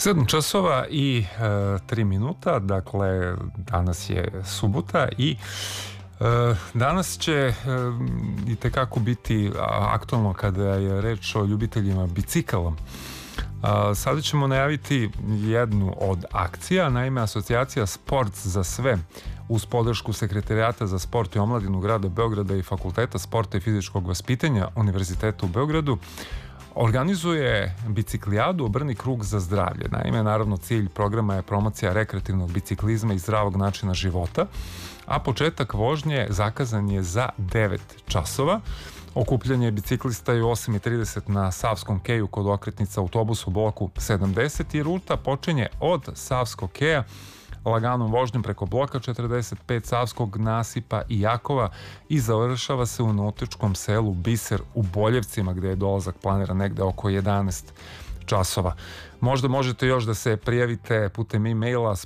7 časova i 3 minuta, dakle danas je subota i danas će itekako biti aktualno kada je reč o ljubiteljima bicikala. Sada ćemo najaviti jednu od akcija, naime asocijacija Sport za sve uz podršku Sekretarijata za sport i omladinu grada Beograda i Fakulteta sporta i fizičkog vaspitanja Univerziteta u Beogradu organizuje biciklijadu Obrni krug za zdravlje. Naime, naravno, cilj programa je promocija rekreativnog biciklizma i zdravog načina života, a početak vožnje zakazan je za 9 časova. Okupljanje biciklista je u 8:30 na Savskom keju kod okretnica autobusa u bloku 70 i ruta počinje od Savskog keja laganom vožnjom preko bloka 45, Savskog nasipa i Jakova i završava se u nautičkom selu Biser u Boljevcima, gde je dolazak planiran negde oko 11 časova. Možda možete još da se prijavite putem e-maila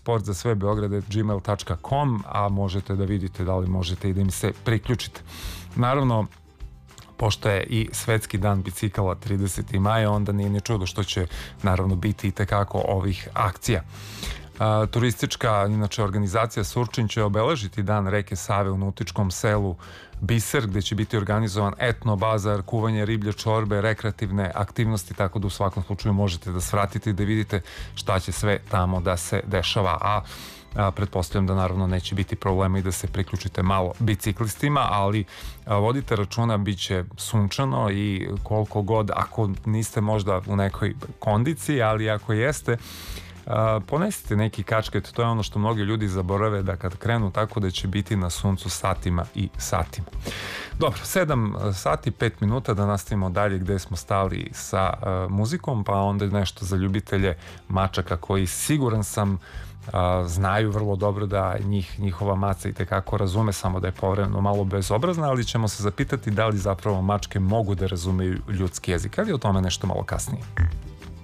sportzasvebeograd@gmail.com, a možete da vidite da li možete i da im se priključite. Naravno, pošto je i Svetski dan bicikala 30. maja, onda nije ni čudo što će naravno biti i tekako ovih akcija. Turistička, inače, organizacija Surčin će obeležiti dan reke Save u nautičkom selu Biser, gde će biti organizovan etno bazar, kuvanje riblje čorbe, rekreativne aktivnosti, tako da u svakom slučaju možete da svratite i da vidite šta će sve tamo da se dešava, a pretpostavljam da naravno neće biti problema i da se priključite malo biciklistima, ali vodite računa, bit će sunčano i koliko god, ako niste možda u nekoj kondiciji, ali ako jeste, ponesite neki kačket, to je ono što mnogi ljudi zaborave, da kad krenu tako da će biti na suncu satima i satima. Dobro, 7 sati 5 minuta, da nastavimo dalje gde smo stali sa muzikom, pa onda nešto za ljubitelje mačaka koji, siguran sam, znaju vrlo dobro da njihova maca i tekako razume, samo da je povremeno malo bezobrazna, ali ćemo se zapitati da li zapravo mačke mogu da razumeju ljudski jezik, ali o tome nešto malo kasnije.